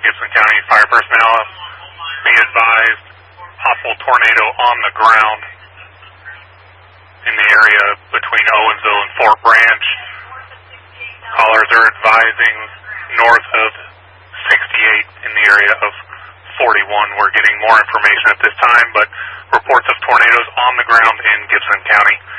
Gibson County fire personnel, be advised, possible tornado on the ground in the area between Owensville and Fort Branch. Callers are advising north of 68 in the area of 41. We're getting more information at this time, but reports of tornadoes on the ground in Gibson County.